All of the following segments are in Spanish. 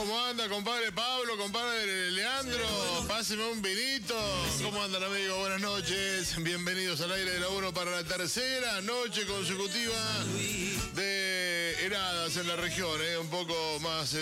¿Cómo anda, compadre Pablo, compadre Leandro? Páseme un vinito. ¿Cómo andan, amigos? Buenas noches. Bienvenidos al aire de la 1 para la tercera noche consecutiva de heladas en la región. Un poco más,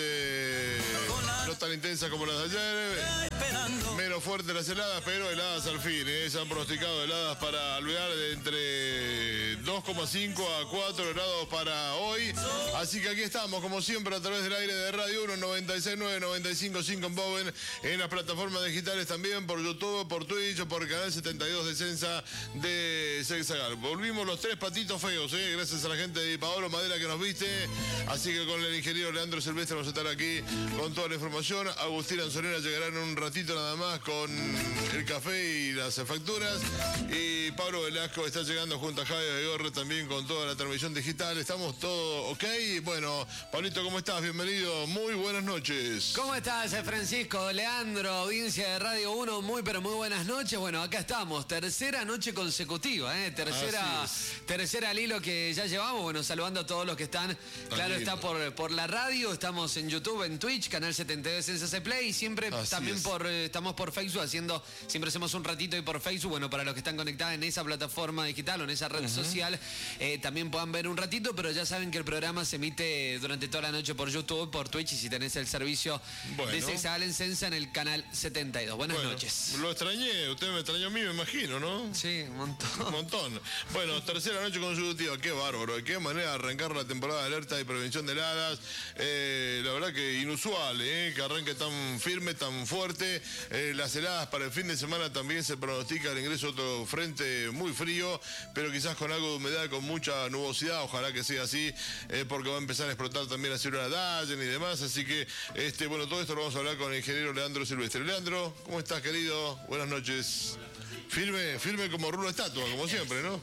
no tan intensa como las de ayer. Menos fuertes las heladas, pero heladas al fin. Se han pronosticado heladas para Alvear de entre 2,5 a 4 grados para hoy. Así que aquí estamos, como siempre, a través del aire de Radio 1, 96.9, 95.5 en Bowen, en las plataformas digitales también, por YouTube, por Twitch, por Canal 72 de Censa de Sexagal. Volvimos los tres patitos feos, gracias a la gente de Paolo Madera que nos viste. Así que con el ingeniero Leandro Silvestre vamos a estar aquí con toda la información. Agustín Anzolena llegará en un ratito nada más con el café y las facturas. Y Pablo Velasco está llegando junto a Javier Begorre también con toda la transmisión digital. Estamos todos ok. Bueno, Pablito, ¿cómo estás? Bienvenido. Muy buenas noches. ¿Cómo estás, Francisco, Leandro, audiencia de Radio 1? Muy, pero muy buenas noches. Bueno, acá estamos. Tercera noche consecutiva, tercera al hilo que ya llevamos. Bueno, saludando a todos los que están. Claro, está por la radio. Estamos en YouTube, en Twitch, Canal 72 Sensase Play. Y siempre también estamos por Facebook haciendo, siempre hacemos un ratito y por Facebook. Bueno, para los que están conectados en esa plataforma digital o en esa red social, también puedan ver un ratito, pero ya saben que el programa se emite durante toda la noche por YouTube, por Twitch, y si tenés el servicio de Sexagal en Sensa en el canal 72. Buenas noches. Lo extrañé, usted me extrañó a mí, me imagino, ¿no? Sí, un montón. Un montón. Bueno, tercera noche consecutiva, qué bárbaro, de qué manera de arrancar la temporada de alerta y prevención de heladas. La verdad que inusual, que arranque tan firme, tan fuerte. Las heladas para el fin de semana también se pronostica el ingreso de otro frente muy frío, pero quizás con algo de humedad, con mucha nubosidad. Ojalá que sea así, porque va a empezar a explotar también la ciudad de Dallen y demás. Así que, bueno, todo esto lo vamos a hablar con el ingeniero Leandro Silvestre. Leandro, ¿cómo estás, querido? Buenas noches. Firme como rulo estatua, como siempre, ¿no?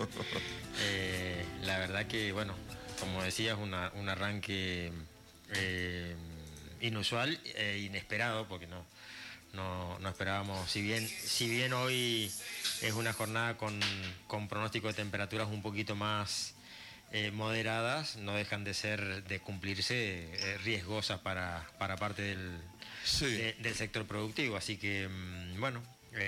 La verdad que, bueno, como decías, un arranque inusual e inesperado, porque no esperábamos, si bien hoy es una jornada con pronóstico de temperaturas un poquito más moderadas, no dejan de cumplirse riesgosas para parte del sector productivo. Así que, bueno,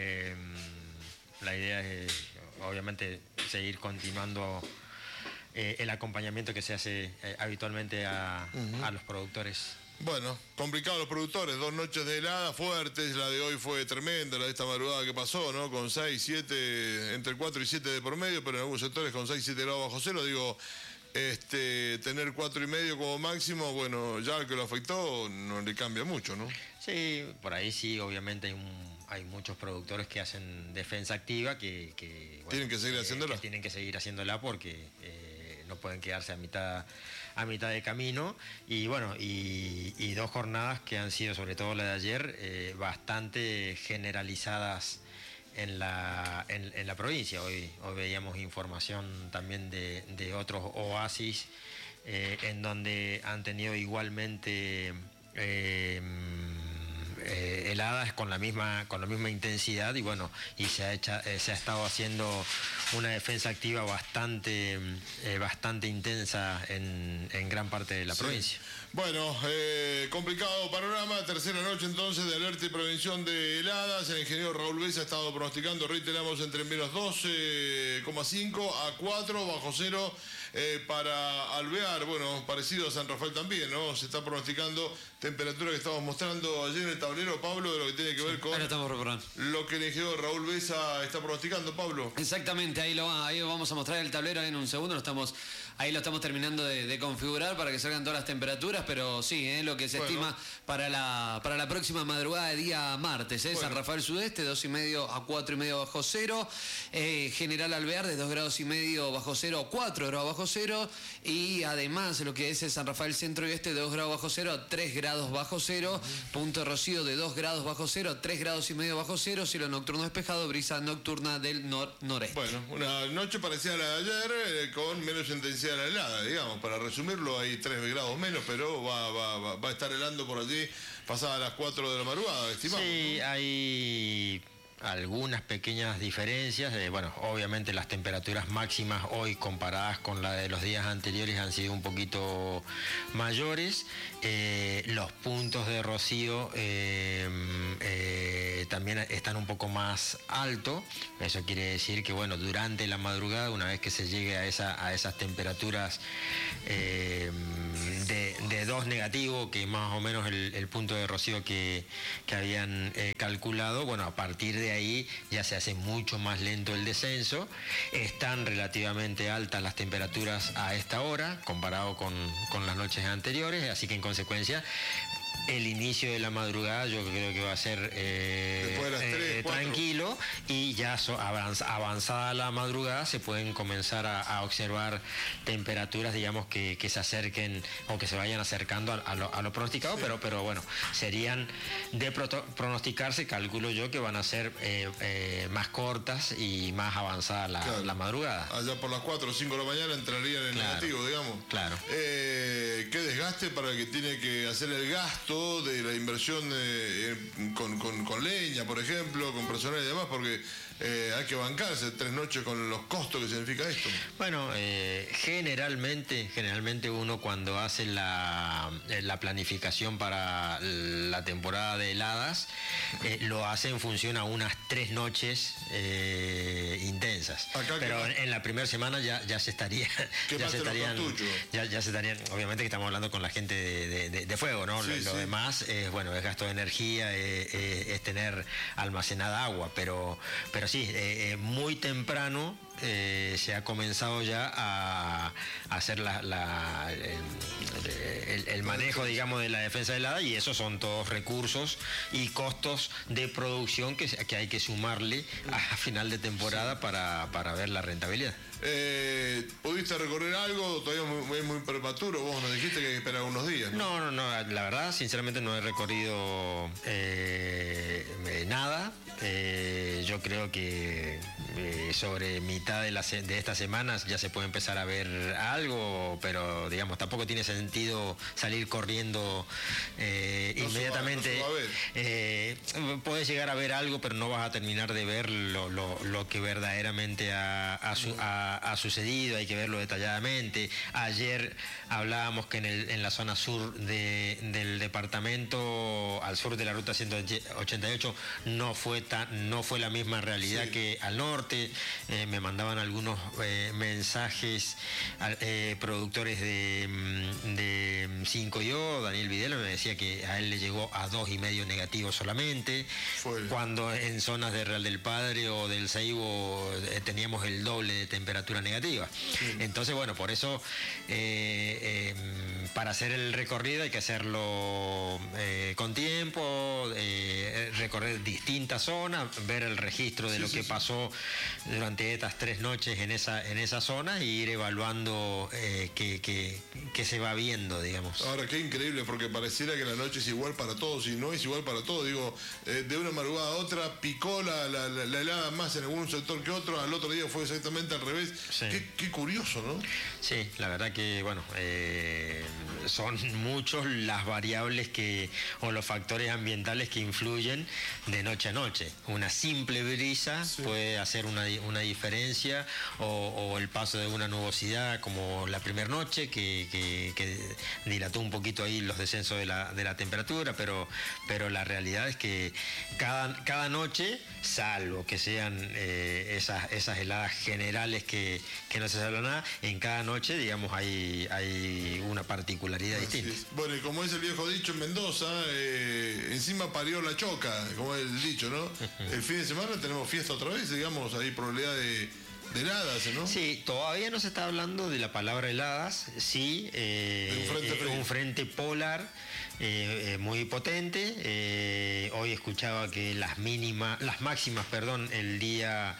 la idea es obviamente seguir continuando el acompañamiento que se hace habitualmente a los productores. Bueno, complicado los productores, 2 noches de helada fuertes, la de hoy fue tremenda, la de esta madrugada que pasó, ¿no? Con 6, 7, entre 4 y 7 de por medio, pero en algunos sectores con 6, 7 grados bajo cero. Digo, tener 4,5 como máximo, bueno, ya al que lo afectó no le cambia mucho, ¿no? Sí, por ahí sí, obviamente hay muchos productores que hacen defensa activa que bueno, tienen que seguir haciéndola. Que tienen que seguir haciéndola porque no pueden quedarse a mitad de camino. Y bueno, y 2 jornadas que han sido, sobre todo la de ayer, bastante generalizadas en la provincia. Hoy veíamos información también de otros oasis en donde han tenido igualmente heladas con la misma intensidad, y bueno, y se ha estado haciendo una defensa activa bastante intensa en gran parte de la provincia. Bueno, complicado panorama, tercera noche entonces de alerta y prevención de heladas. El ingeniero Raúl Besa ha estado pronosticando, reiteramos, entre menos 12,5 a 4 bajo cero para Alvear. Bueno, parecido a San Rafael también, ¿no? Se está pronosticando temperatura que estamos mostrando ayer en el tablero, Pablo, de lo que tiene que ver con lo que el ingeniero Raúl Besa está pronosticando, Pablo. Exactamente, ahí vamos a mostrar el tablero en un segundo. Ahí lo estamos terminando de configurar para que salgan todas las temperaturas, pero sí, lo que se estima para la próxima madrugada de día martes. San Rafael Sudeste, 2,5 a 4,5 bajo cero. General Alvear, de 2,5 grados bajo cero a 4 grados bajo cero. Y además, lo que es el San Rafael Centro y Oeste, de 2 grados bajo cero a 3 grados bajo cero. Punto Rocío, de 2 grados bajo cero a 3,5 grados bajo cero. Cielo nocturno despejado, brisa nocturna del noreste. Bueno, una noche parecida a la de ayer, con menos intensidad de la helada, digamos. Para resumirlo, hay 3 grados menos, pero va a estar helando por allí pasadas las 4 de la madrugada, estimamos. Sí, algunas pequeñas diferencias. Bueno, obviamente las temperaturas máximas hoy comparadas con la de los días anteriores han sido un poquito mayores. Los puntos de rocío también están un poco más altos. Eso quiere decir que, bueno, durante la madrugada, una vez que se llegue a esas temperaturas de 2 negativo, que más o menos el punto de rocío que habían calculado, bueno, a partir de ahí ya se hace mucho más lento el descenso. Están relativamente altas las temperaturas a esta hora, comparado con las noches anteriores, así que en consecuencia el inicio de la madrugada yo creo que va a ser después de las 3, tranquilo, y ya avanzada la madrugada se pueden comenzar a observar temperaturas, digamos, que se acerquen o que se vayan acercando a lo pronosticado, sí. pero bueno, serían de pronosticarse, calculo yo que van a ser más cortas y más avanzada la madrugada. Allá por las 4 o 5 de la mañana entrarían en negativo, digamos. Claro. ¿Qué desgaste para el que tiene que hacer el gasto de la inversión con leña, por ejemplo, con personal y demás? Porque hay que bancarse 3 noches con los costos que significa esto. Bueno, generalmente uno cuando hace la planificación para la temporada de heladas, lo hace en función a unas 3 noches intensas. Pero en la primera semana ya se estaría, ya se estarían, obviamente que estamos hablando con la gente de fuego, ¿no? Sí, lo demás es, bueno, es gasto de energía, es tener almacenada agua, pero sí, muy temprano se ha comenzado ya a hacer el manejo, digamos, de la defensa helada, y esos son todos recursos y costos de producción que hay que sumarle a final de temporada, sí, para ver la rentabilidad. ¿Pudiste recorrer algo? Todavía es muy prematuro. Vos nos dijiste que hay que esperar unos días, ¿no? No, la verdad, sinceramente no he recorrido nada. Yo creo que sobre mitad de estas semanas ya se puede empezar a ver algo, pero digamos, tampoco tiene sentido salir corriendo inmediatamente. Puedes llegar a ver algo, pero no vas a terminar de ver lo que verdaderamente ha sucedido. Hay que verlo detalladamente. Ayer hablábamos que en la zona sur del departamento, al sur de la ruta 188, no fue la misma realidad, sí, que al norte. Me mandaban algunos mensajes productores de 5IO, Daniel Videla me decía que a él le llegó a 2,5 negativos solamente, cuando en zonas de Real del Padre o del Seibo teníamos el doble de temperatura negativa. Sí. Entonces, bueno, por eso para hacer el recorrido hay que hacerlo con tiempo, recorrer distintas zonas, ver el registro de lo que pasó durante estas 3 noches en esa zona, y ir evaluando qué se va viendo, digamos. Ahora, qué increíble, porque pareciera que la noche es igual para todos, y no es igual para todos. Digo, de una madrugada a otra picó la helada más en algún sector que otro, al otro día fue exactamente al revés. Sí. Qué curioso, ¿no? Sí, la verdad que, bueno, son muchos las variables o los factores ambientales que influyen de noche a noche. Una simple brisa, sí, puede hacer una diferencia, o el paso de una nubosidad como la primera noche que dilató un poquito ahí los descensos de la temperatura, pero la realidad es que cada noche, salvo que sean esas heladas generales que no se sabe nada, en cada noche, digamos, hay una particularidad distinta. Bueno, y como es el viejo dicho en Mendoza, encima parió la choca, como es el dicho, ¿no? El fin de semana tenemos fiesta otra vez, digamos, hay probabilidad de heladas, ¿no? Sí, todavía no se está hablando de la palabra heladas, sí, un frente polar muy potente. Hoy escuchaba que las máximas, el día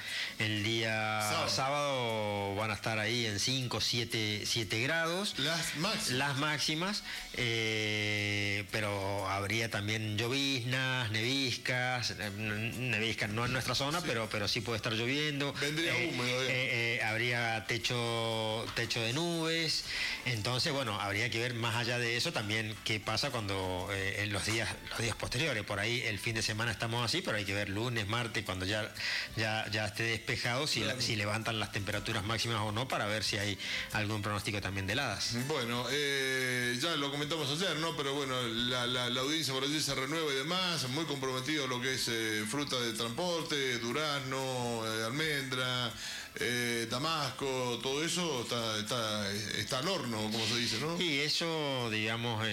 sábado van a estar ahí en 5, 7 grados. Las máximas. Pero habría habría también lloviznas, neviscas no en nuestra zona, sí, pero sí puede estar lloviendo. Vendría húmedo. Habría techo de nubes. Entonces, bueno, habría que ver más allá de eso también qué pasa cuando en los días posteriores. Por ahí el fin de semana estamos así, pero hay que ver lunes, martes, cuando ya esté despejado, claro, si levantan las temperaturas máximas o no, para ver si hay algún pronóstico también de heladas. Bueno, ya lo comentamos ayer, ¿no? Pero bueno, la audiencia por allí se renueva y demás, muy comprometido lo que es fruta de transporte, durazno, almendra, damasco, todo eso está al horno, como se dice, ¿no? Y eso, digamos,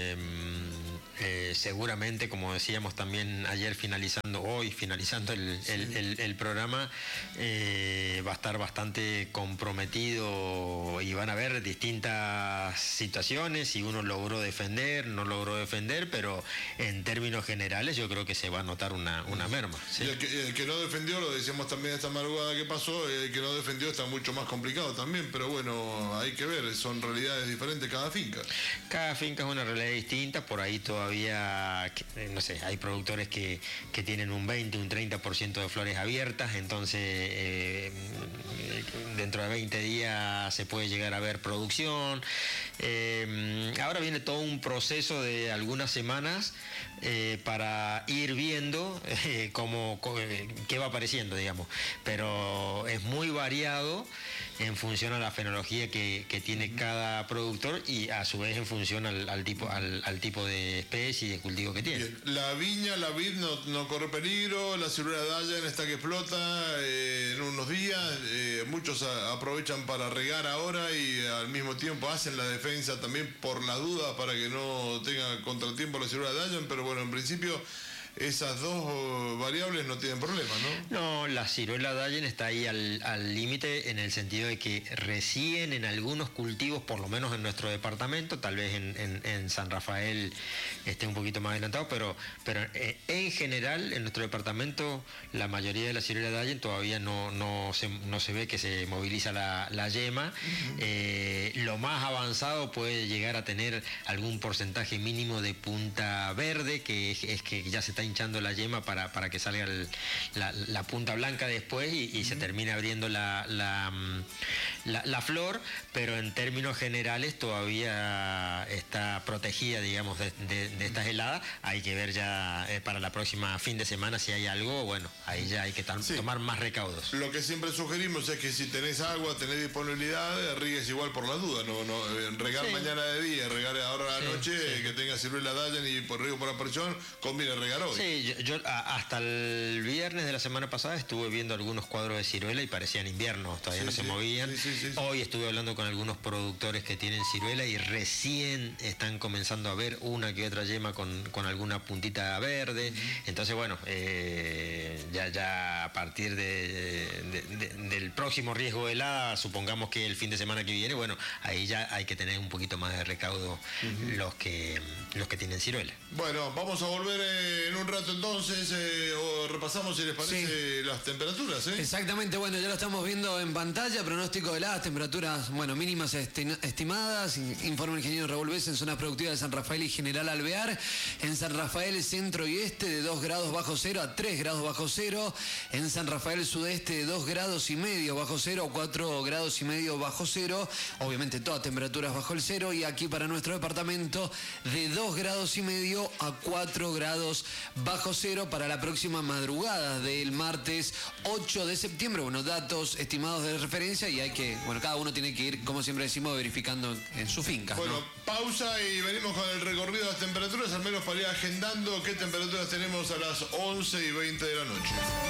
seguramente, como decíamos también ayer finalizando el programa, va a estar bastante comprometido y van a haber distintas situaciones, si uno logró defender, no logró defender, pero en términos generales yo creo que se va a notar una merma. ¿Sí? Y el que no defendió, lo decíamos también esta madrugada que pasó, el que no defendió está mucho más complicado también, pero bueno, hay que ver, son realidades diferentes cada finca. Cada finca es una realidad distinta, por ahí todavía, no sé, hay productores que tienen un 20, un 30% de flores abiertas, entonces dentro de 20 días se puede llegar a ver producción. Ahora viene todo un proceso de algunas semanas para ir viendo qué va apareciendo, digamos, pero es muy variado en función a la fenología que tiene cada productor y a su vez en función al tipo de especie y de cultivo que tiene. Bien. La viña, la vid no corre peligro, la ciruela Dayan está que explota en unos días, muchos aprovechan para regar ahora y al mismo tiempo hacen la defensa también por la duda para que no tenga contratiempo la ciruela Dayan, pero bueno, en principio esas dos variables no tienen problema, ¿no? No, la ciruela Dayan está ahí al límite en el sentido de que recién en algunos cultivos, por lo menos en nuestro departamento, tal vez en San Rafael esté un poquito más adelantado, pero en general en nuestro departamento la mayoría de la ciruela Dayan todavía no se ve que se moviliza la yema. Uh-huh. Lo más avanzado puede llegar a tener algún porcentaje mínimo de punta verde, que es que ya se está hinchando la yema para que salga la punta blanca después y se termine abriendo la flor, pero en términos generales todavía está protegida, digamos, de estas heladas. Hay que ver ya para la próxima fin de semana si hay algo, bueno, ahí ya hay que tomar más recaudos. Lo que siempre sugerimos es que si tenés agua, tenés disponibilidad, riegues igual por la duda, no regar mañana de día, regar ahora a la noche, que tenga ciruela Dayan y por riego por aspersión, conviene regar hoy. Sí, yo hasta el viernes de la semana pasada estuve viendo algunos cuadros de ciruela y parecían inviernos, todavía no se movían. Sí. Hoy estuve hablando con algunos productores que tienen ciruela y recién están comenzando a ver una que otra yema con alguna puntita verde. Entonces, bueno, ya a partir del próximo riesgo de helada, supongamos que el fin de semana que viene, bueno, ahí ya hay que tener un poquito más de recaudo los que tienen ciruela. Bueno, vamos a volver en un rato entonces, o repasamos si les parece las temperaturas, ¿eh? Exactamente, bueno, ya lo estamos viendo en pantalla, pronóstico de heladas, temperaturas, bueno, mínimas estimadas, informe el ingeniero Raúl Bess en zonas productivas de San Rafael y General Alvear. En San Rafael centro y este de 2 grados bajo cero a 3 grados bajo cero. En San Rafael sudeste de 2 grados y medio bajo cero a 4 grados y medio bajo cero. Obviamente todas temperaturas bajo el cero. Y aquí para nuestro departamento de 2 grados y medio a 4 grados bajo cero para la próxima madrugada del martes 8 de septiembre. Bueno, datos estimados de referencia y hay que, bueno, cada uno tiene que ir, como siempre decimos, verificando en su finca. Bueno, ¿no? Pausa y venimos con el recorrido de las temperaturas, al menos para ir agendando qué temperaturas tenemos a las 11:20 de la noche.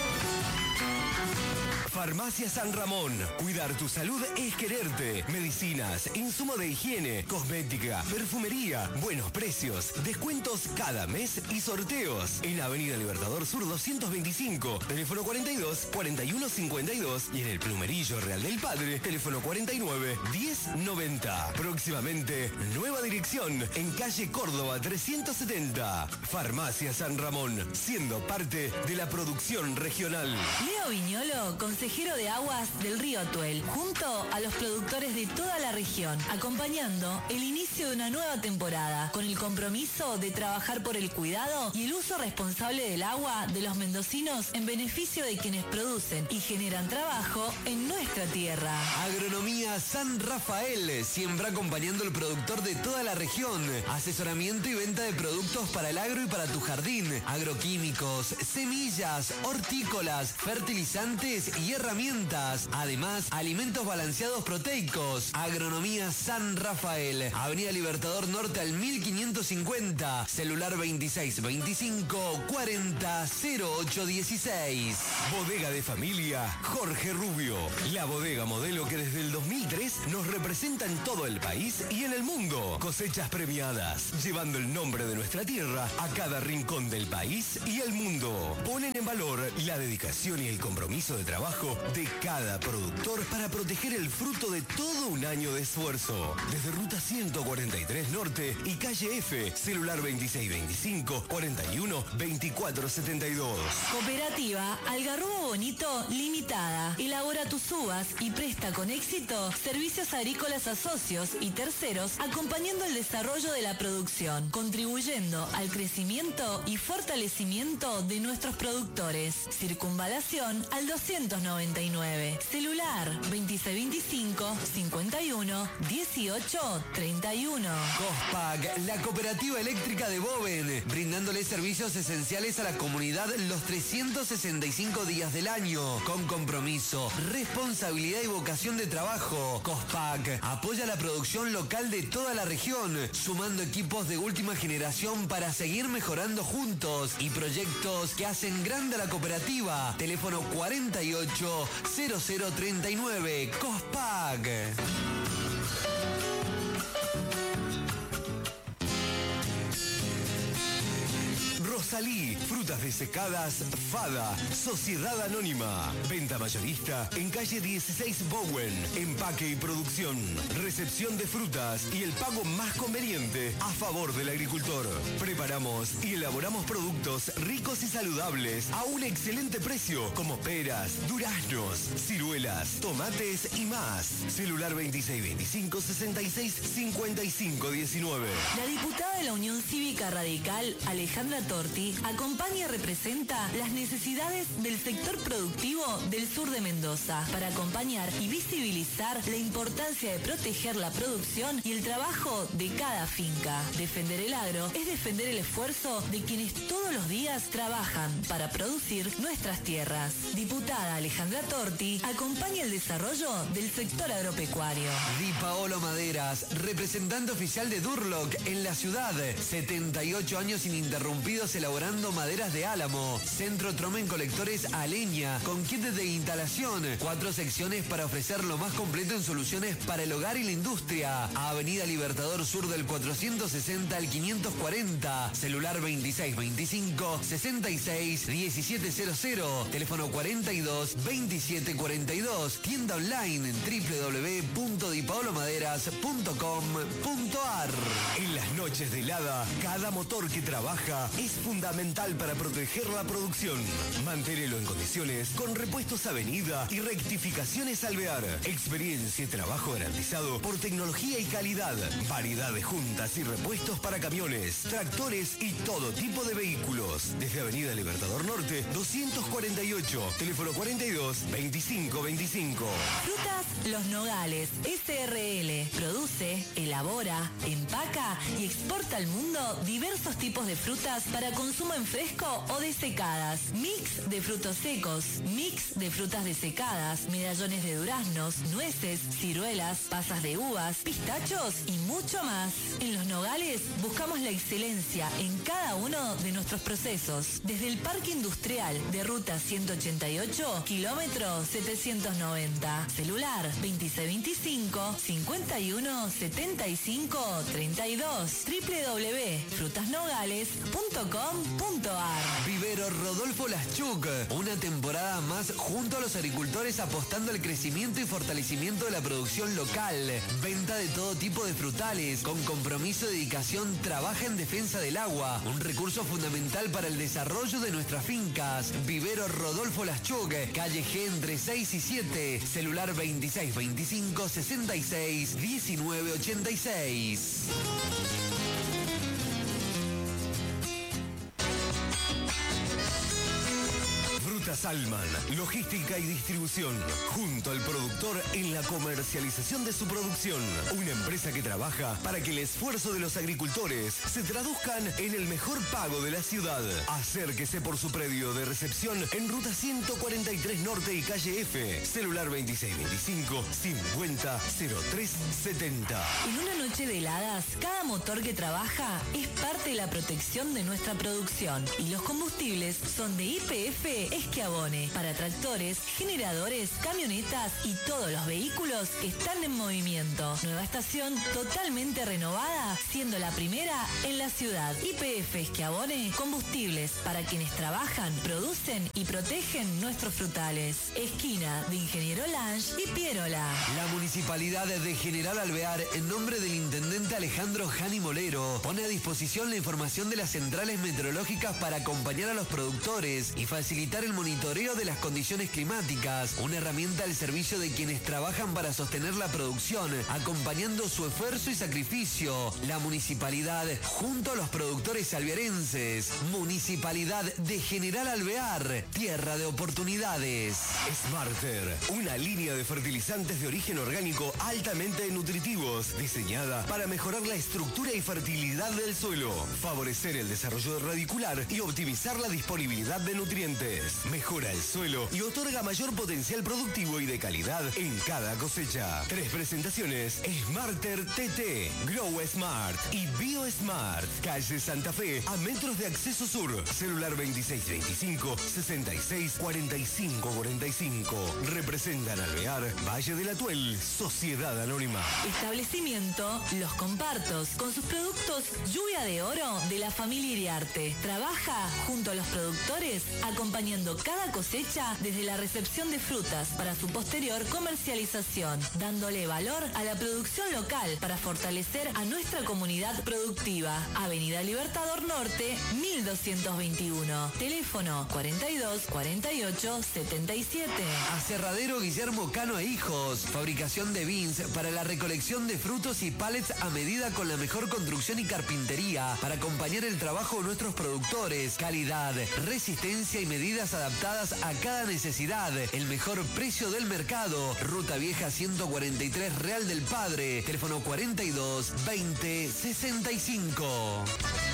Farmacia San Ramón. Cuidar tu salud es quererte. Medicinas, insumo de higiene, cosmética, perfumería, buenos precios, descuentos cada mes y sorteos. En Avenida Libertador Sur 225, teléfono 42 41 52 y en el Plumerillo Real del Padre, teléfono 49 10 90. Próximamente, nueva dirección en calle Córdoba 370. Farmacia San Ramón, siendo parte de la producción regional. Leo Viñolo, consejero de aguas del río Atuel, junto a los productores de toda la región, acompañando el inicio de una nueva temporada, con el compromiso de trabajar por el cuidado y el uso responsable del agua de los mendocinos en beneficio de quienes producen y generan trabajo en nuestra tierra. Agronomía San Rafael, siempre acompañando al productor de toda la región. Asesoramiento y venta de productos para el agro y para tu jardín. Agroquímicos, semillas, hortícolas, fertilizantes y herramientas. Además, alimentos balanceados proteicos. Agronomía San Rafael, Avenida Libertador Norte al 1550. Celular 2625 40 08 16. Bodega de familia Jorge Rubio. La bodega modelo que desde el 2003 nos representa en todo el país y en el mundo. Cosechas premiadas, llevando el nombre de nuestra tierra a cada rincón del país y el mundo. Ponen en valor la dedicación y el compromiso de trabajo de cada productor para proteger el fruto de todo un año de esfuerzo. Desde Ruta 143 Norte y Calle F, celular 2625 41 24 72. Cooperativa Algarrobo Bonito Limitada. Elabora tus uvas y presta con éxito servicios agrícolas a socios y terceros, acompañando el desarrollo de la producción, contribuyendo al crecimiento y fortalecimiento de nuestros productores. Circunvalación al 299. Celular 2625 51 18 31. Cospac, la cooperativa eléctrica de Boven, brindándole servicios esenciales a la comunidad los 365 días del año, con compromiso, responsabilidad y vocación de trabajo. Cospac apoya la producción local de toda la región, sumando equipos de última generación para seguir mejorando juntos y proyectos que hacen grande a la cooperativa. Teléfono 48 0039. Cospac. Rosalí, frutas desecadas, Fada, Sociedad Anónima. Venta mayorista en calle 16 Bowen. Empaque y producción, recepción de frutas y el pago más conveniente a favor del agricultor. Preparamos y elaboramos productos ricos y saludables a un excelente precio, como peras, duraznos, ciruelas, tomates y más. Celular 2625 66 55 19. La diputada de la Unión Cívica Radical, Alejandra Torti, acompaña y representa las necesidades del sector productivo del sur de Mendoza para acompañar y visibilizar la importancia de proteger la producción y el trabajo de cada finca. Defender el agro es defender el esfuerzo de quienes todos los días trabajan para producir nuestras tierras. Diputada Alejandra Torti acompaña el desarrollo del sector agropecuario. Di Paolo Maderas, representante oficial de Durlock en la ciudad. 78 años ininterrumpidos elaborando maderas de álamo. Centro Tromen Colectores a leña, con kit de instalación. 4 secciones para ofrecer lo más completo en soluciones para el hogar y la industria. Avenida Libertador Sur del 460 al 540. Celular 2625 66 1700. Teléfono 42 27 42. Tienda online en www.dipaolomaderas.com.ar. En las noches de helada, cada motor que trabaja es fundamental para proteger la producción. Manténelo en condiciones con repuestos Avenida y rectificaciones Alvear. Experiencia y trabajo garantizado por tecnología y calidad. Variedad de juntas y repuestos para camiones, tractores y todo tipo de vehículos. Desde Avenida Libertador Norte 248, teléfono 42 25 25. Frutas Los Nogales, SRL. Produce, elabora, empaca y exporta al mundo diversos tipos de frutas para consumo en fresco o desecadas. Mix de frutos secos, mix de frutas desecadas, medallones de duraznos, nueces, ciruelas, pasas de uvas, pistachos y mucho más. En Los Nogales buscamos la excelencia en cada uno de nuestros procesos. Desde el Parque Industrial de Ruta 188, kilómetro 790. Celular 2625 51 75 32. www.frutasnogales.com.ar. www.vivero.com.ar. Vivero Rodolfo Laschuk, una temporada más junto a los agricultores apostando al crecimiento y fortalecimiento de la producción local. Venta de todo tipo de frutales, con compromiso y dedicación, trabaja en defensa del agua, un recurso fundamental para el desarrollo de nuestras fincas. Vivero Rodolfo Laschuk, calle G entre 6 y 7, celular 2625 66 1986. Frutas Alman, logística y distribución, junto al productor en la comercialización de su producción. Una empresa que trabaja para que el esfuerzo de los agricultores se traduzcan en el mejor pago de la ciudad. Acérquese por su predio de recepción en Ruta 143 Norte y Calle F, celular 2625 50 03 70. En una noche de heladas, cada motor que trabaja es parte de la protección de nuestra producción y los combustibles son de YPF Schiavone para tractores, generadores, camionetas y todos los vehículos que están en movimiento. Nueva estación totalmente renovada, siendo la primera en la ciudad. YPF Schiavone, combustibles para quienes trabajan, producen y protegen nuestros frutales. Esquina de Ingeniero Lange y Pierola. La Municipalidad de General Alvear, en nombre del Intendente Alejandro Jani Molero, pone a disposición la información de las centrales meteorológicas para acompañar a los productores y facilitar el monitoreo de las condiciones climáticas, una herramienta al servicio de quienes trabajan para sostener la producción, acompañando su esfuerzo y sacrificio. La Municipalidad, junto a los productores alvearenses. Municipalidad de General Alvear, tierra de oportunidades. Smarter, una línea de fertilizantes de origen orgánico altamente nutritivos, diseñada para mejorar la estructura y fertilidad del suelo, favorecer el desarrollo radicular y optimizar la disponibilidad de nutrientes. Mejora el suelo y otorga mayor potencial productivo y de calidad en cada cosecha. 3 presentaciones: Smarter TT, Grow Smart y Bio Smart. Calle Santa Fe, a metros de acceso sur. Celular 2625 66 45 45. Representan Alvear, Valle del Atuel, Sociedad Anónima. Establecimiento Los Compartos, con sus productos Lluvia de Oro de la familia Iriarte. Trabaja junto a los productores, acompañando cada cosecha desde la recepción de frutas para su posterior comercialización, dándole valor a la producción local para fortalecer a nuestra comunidad productiva. Avenida Libertador Norte, 1221. Teléfono 42 48 77. Aserradero Guillermo Cano e Hijos, fabricación de bins para la recolección de frutos y pallets a medida con la mejor construcción y carpintería para acompañar el trabajo de nuestros productores. Calidad, resistencia y medidas adaptadas a cada necesidad. El mejor precio del mercado. Ruta Vieja 143 Real del Padre. Teléfono 42 20 65.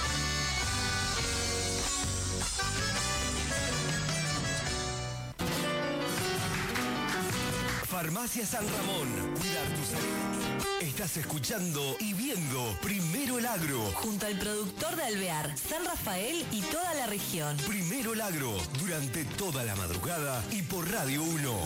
Farmacia San Ramón. Cuidar tu salud. Estás escuchando y viendo Primero el Agro. Junto al productor de Alvear, San Rafael y toda la región. Primero el Agro, durante toda la madrugada y por Radio 1.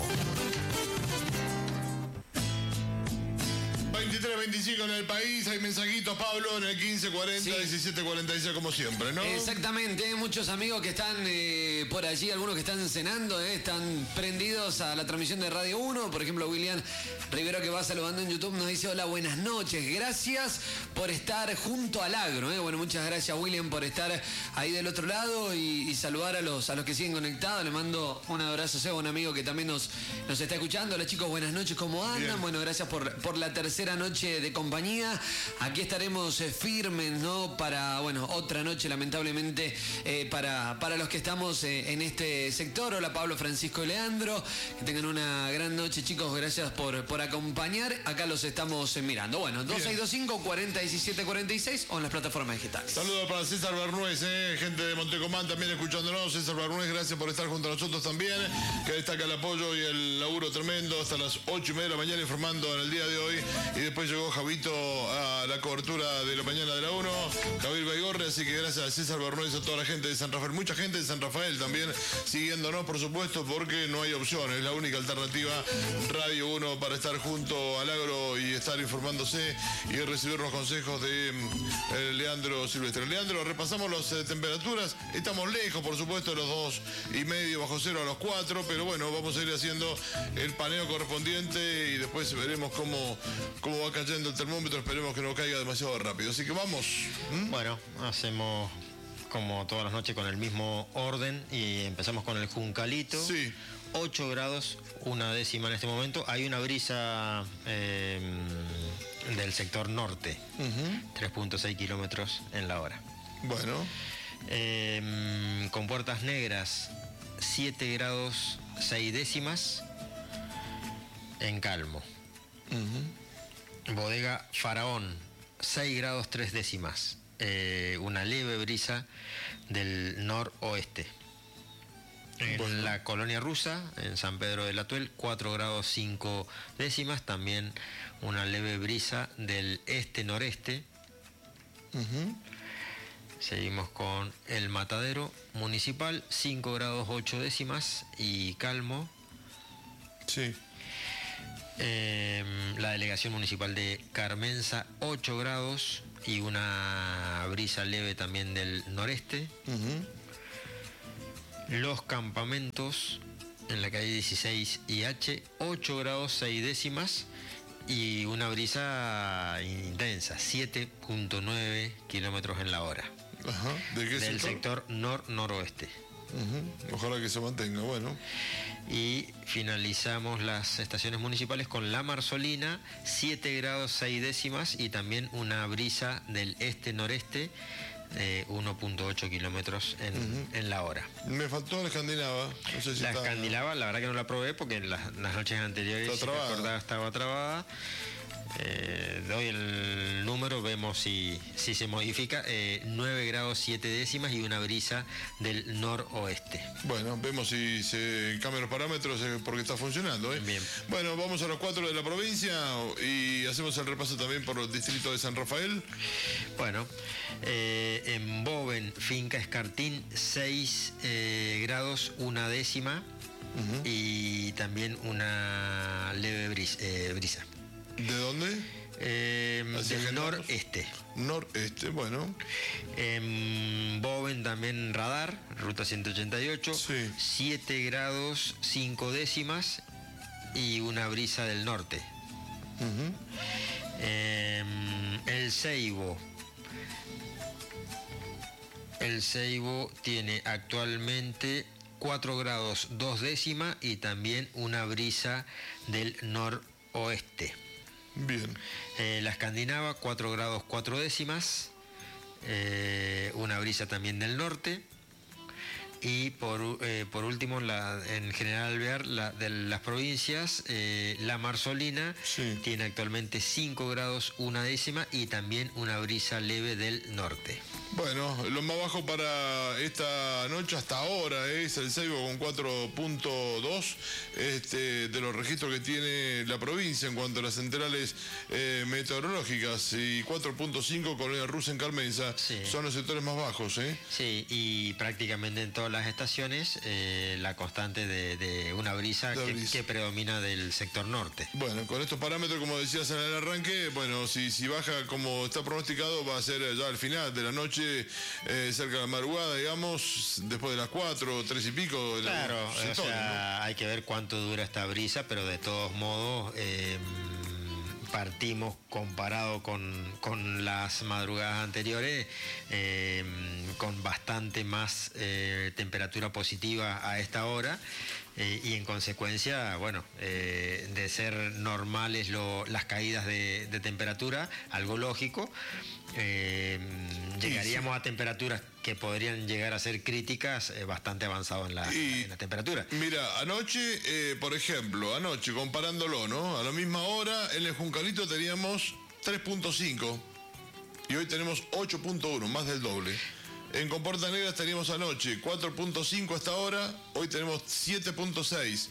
23:25 en el país, hay mensajitos, Pablo, en el 1540, Sí. 1746, como siempre, ¿no? Exactamente, muchos amigos que están por allí, algunos que están cenando, están prendidos a la transmisión de Radio 1. Por ejemplo, William Rivero, que va saludando en YouTube, nos dice: hola, buenas noches, gracias por estar junto al agro. Bueno, muchas gracias, William, por estar ahí del otro lado y saludar a los que siguen conectados. Le mando un abrazo a un amigo que también nos está escuchando. Hola, chicos, buenas noches, ¿cómo andan? Bien. Bueno, gracias por la tercera noche de compañía. Aquí estaremos firmes, ¿no? Para, bueno, otra noche, lamentablemente, para los que estamos en este sector. Hola, Pablo, Francisco y Leandro. Que tengan una gran noche, chicos. Gracias por acompañar. Acá los estamos mirando. Bueno, 2625 40 17 46 o en las plataformas digitales. Saludos para César Bernués, gente de Montecomán también escuchándonos. César Bernués, gracias por estar junto a nosotros también, que destaca el apoyo y el laburo tremendo hasta las 8:30 de la mañana informando en el día de hoy. Y después llegó llegó Javito a la cobertura de la mañana de la 1, Javier Baigorre, así que gracias a César Bernuez, a toda la gente de San Rafael, mucha gente de San Rafael también siguiéndonos, por supuesto, porque no hay opción, es la única alternativa, Radio 1, para estar junto al agro y estar informándose y recibir los consejos de Leandro Silvestre. Leandro, repasamos las temperaturas, estamos lejos, por supuesto, de los 2,5 bajo cero a los 4, pero bueno, vamos a ir haciendo el paneo correspondiente y después veremos cómo va cayendo el termómetro, esperemos que no caiga demasiado rápido. Así que vamos. Bueno, hacemos como todas las noches con el mismo orden y empezamos con el Juncalito. Sí. 8 grados, 1/10 en este momento. Hay una brisa del sector norte, 3.6 kilómetros en la hora. Bueno. Con Puertas Negras, 7 grados 6/10 en calmo. Bodega Faraón, 6 grados 3/10. Una leve brisa del noroeste. En la colonia rusa, en San Pedro del Atuel, 4 grados 5/10, también una leve brisa del este-noreste. Seguimos con el Matadero Municipal, 5 grados 8/10 y calmo. Sí. La delegación municipal de Carmenza, 8 grados y una brisa leve también del noreste. Los Campamentos, en la calle 16 y H, 8 grados 6/10 y una brisa intensa, 7.9 kilómetros en la hora. Ajá. ¿De qué del sector nor-noroeste. Ojalá que se mantenga, bueno. Y finalizamos las estaciones municipales con La Marzolina, 7 grados 6/10 y también una brisa del este-noreste, 1.8 kilómetros en la hora. Me faltó la Escandinava. No sé si la Escandinava, la verdad que no la probé porque en las noches anteriores estaba trabada. Doy el número, vemos si se modifica. 9 grados 7/10 y una brisa del noroeste. Bueno, vemos si se cambian los parámetros porque está funcionando. Bien. Bueno, vamos a los 4 de la provincia y hacemos el repaso también por los distritos de San Rafael. Bueno, en Boven, Finca Escartín, 6 grados 1/10 y también una leve brisa. ¿De dónde? Del noreste. Noreste, bueno. En Boven también radar, ruta 188, sí. 7 grados 5/10 y una brisa del norte. El Ceibo tiene actualmente 4 grados 2/10 y también una brisa del noroeste. Bien. La Escandinava, 4 grados 4/10, una brisa también del norte. Y por último, en General Alvear, de las provincias, La Marzolina tiene actualmente 5 grados 1/10 y también una brisa leve del norte. Bueno, lo más bajo para esta noche hasta ahora es el Ceibo con 4.2 de los registros que tiene la provincia en cuanto a las centrales meteorológicas, y 4.5 Colonia Rusa en Carmenza. Son los sectores más bajos. Sí, y prácticamente en todas las estaciones la constante de una brisa que predomina del sector norte. Bueno, con estos parámetros, como decías en el arranque, bueno, si baja como está pronosticado, va a ser ya al final de la noche, cerca de la madrugada, digamos, después de las 4, 3 y pico. Claro, sectores, o sea, ¿no? hay que ver cuánto dura esta brisa, pero de todos modos partimos comparado con las madrugadas anteriores con bastante más temperatura positiva a esta hora. Y en consecuencia, bueno, de ser normales las caídas de temperatura, algo lógico, llegaríamos a temperaturas que podrían llegar a ser críticas bastante avanzado en la temperatura. Mira, anoche, por ejemplo, comparándolo, ¿no? A la misma hora, en el Juncalito teníamos 3.5 y hoy tenemos 8.1, más del doble. En Compuertas Negras teníamos anoche 4.5 hasta ahora, hoy tenemos 7.6.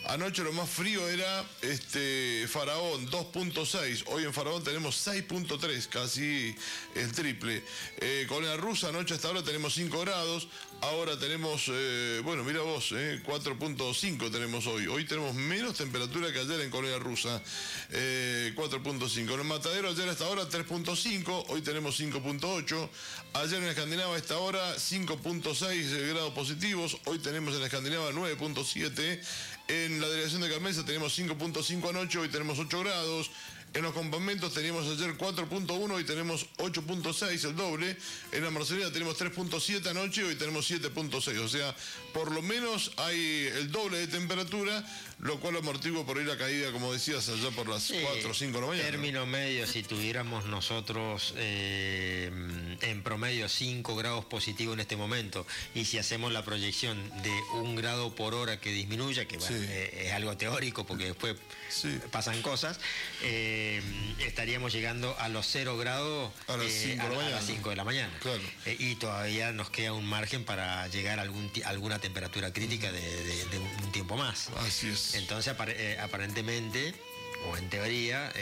Anoche lo más frío era Faraón, 2.6. Hoy en Faraón tenemos 6.3, casi el triple. Colina Rusa, anoche hasta ahora tenemos 5 grados. Ahora tenemos, mira vos, 4.5 tenemos hoy. Hoy tenemos menos temperatura que ayer en Colina Rusa, 4.5. En el Matadero ayer hasta ahora 3.5, hoy tenemos 5.8. Ayer en Escandinava a esta hora 5.6 grados positivos, hoy tenemos en Escandinava 9.7. En la delegación de Carmense tenemos 5.5 anoche, hoy tenemos 8 grados. En los campamentos teníamos ayer 4.1 y tenemos 8.6, el doble. En la Marcelina tenemos 3.7 anoche y hoy tenemos 7.6. O sea, por lo menos hay el doble de temperatura, lo cual amortigua por ahí la caída, como decías, allá por las 4 o 5 de la mañana. Término medio, si tuviéramos nosotros en promedio 5 grados positivos en este momento, y si hacemos la proyección de 1 grado por hora que disminuya, que bueno, es algo teórico porque después pasan cosas, estaríamos llegando a los 0 grados a las 5 de la mañana. Claro. Y todavía nos queda un margen para llegar a alguna temperatura crítica de un tiempo más. Así es. Entonces, aparentemente, o en teoría,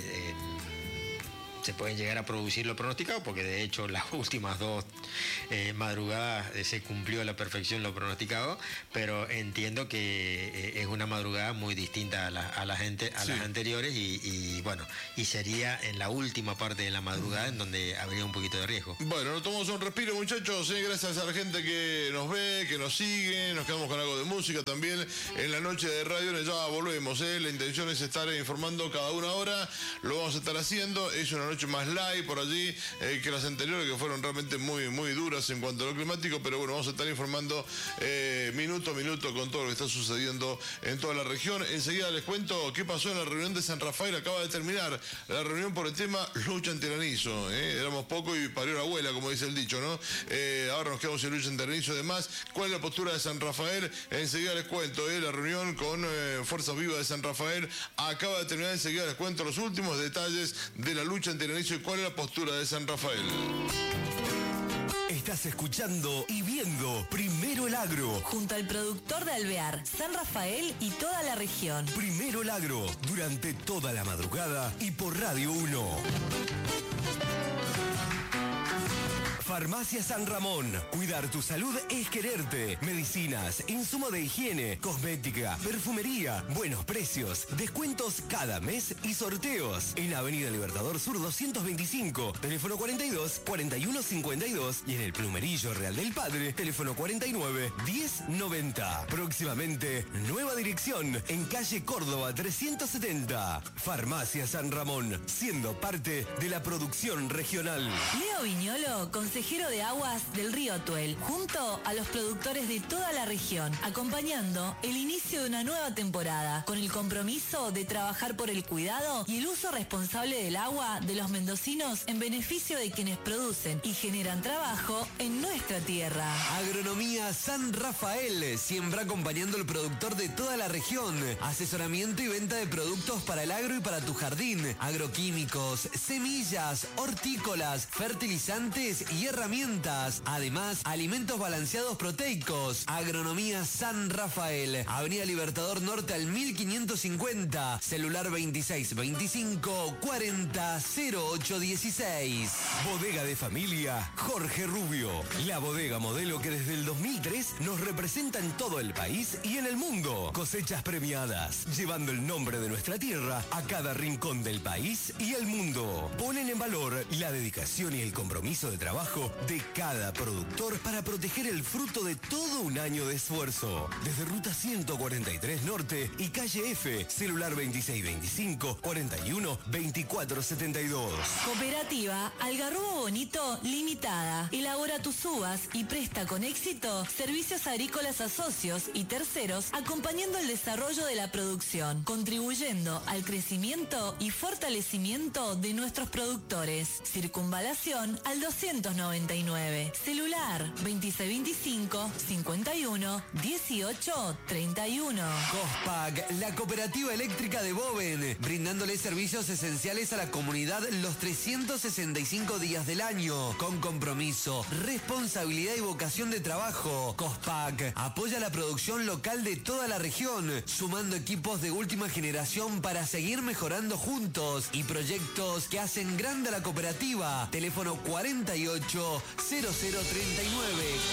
se pueden llegar a producir lo pronosticado, porque de hecho las últimas 2 madrugadas se cumplió a la perfección lo pronosticado, pero entiendo que es una madrugada muy distinta a las anteriores y sería en la última parte de la madrugada en donde habría un poquito de riesgo. Bueno, nos tomamos un respiro, muchachos, gracias a la gente que nos ve, que nos sigue, nos quedamos con algo de música también en la noche de radio, ya volvemos, la intención es estar informando cada una hora, lo vamos a estar haciendo, es una noche más light por allí que las anteriores, que fueron realmente muy, muy duras en cuanto a lo climático, pero bueno, vamos a estar informando minuto a minuto con todo lo que está sucediendo en toda la región. Enseguida les cuento qué pasó en la reunión de San Rafael. Acaba de terminar la reunión por el tema lucha antiranizo. Éramos pocos y parió la abuela, como dice el dicho, ¿no? Ahora nos quedamos sin lucha antiranizo. Además, ¿cuál es la postura de San Rafael? Enseguida les cuento, la reunión con Fuerzas Vivas de San Rafael acaba de terminar. Enseguida les cuento los últimos detalles de la lucha antiranizo y cuál es la postura de San Rafael. Estás escuchando y viendo Primero el Agro. Junto al productor de Alvear, San Rafael y toda la región. Primero el Agro, durante toda la madrugada y por Radio 1. Farmacia San Ramón. Cuidar tu salud es quererte. Medicinas, insumo de higiene, cosmética, perfumería, buenos precios, descuentos cada mes y sorteos. En Avenida Libertador Sur 225, teléfono 42 41 52 y en el Plumerillo Real del Padre, teléfono 49 10 90. Próximamente, nueva dirección en calle Córdoba 370. Farmacia San Ramón, siendo parte de la producción regional. Leo Viñolo, consejero de aguas del río Tuel, junto a los productores de toda la región, acompañando el inicio de una nueva temporada, con el compromiso de trabajar por el cuidado y el uso responsable del agua de los mendocinos en beneficio de quienes producen y generan trabajo en nuestra tierra. Agronomía San Rafael, siempre acompañando al productor de toda la región. Asesoramiento y venta de productos para el agro y para tu jardín. Agroquímicos, semillas, hortícolas, fertilizantes y herramientas. Además, alimentos balanceados proteicos. Agronomía San Rafael. Avenida Libertador Norte al 1550. Celular 26 25 40 08 16. Bodega de familia Jorge Rubio. La bodega modelo que desde el 2003 nos representa en todo el país y en el mundo. Cosechas premiadas, llevando el nombre de nuestra tierra a cada rincón del país y el mundo. Ponen en valor la dedicación y el compromiso de trabajo de cada productor para proteger el fruto de todo un año de esfuerzo. Desde Ruta 143 Norte y Calle F, celular 2625 41 24 72. Cooperativa Algarrobo Bonito Limitada. Elabora tus uvas y presta con éxito servicios agrícolas a socios y terceros, acompañando el desarrollo de la producción, contribuyendo al crecimiento y fortalecimiento de nuestros productores. Circunvalación al 290. 99. Celular 2625 51 18 31. Cospac, la cooperativa eléctrica de Boven, brindándole servicios esenciales a la comunidad los 365 días del año, con compromiso, responsabilidad y vocación de trabajo. Cospac apoya la producción local de toda la región, sumando equipos de última generación para seguir mejorando juntos y proyectos que hacen grande a la cooperativa. Teléfono 48 0039